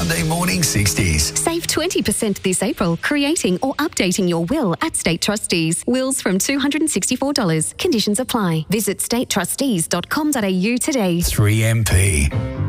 Sunday morning 60s. Save 20% this April creating or updating your will at State Trustees. Wills from $264. Conditions apply. Visit statetrustees.com.au today. 3MP.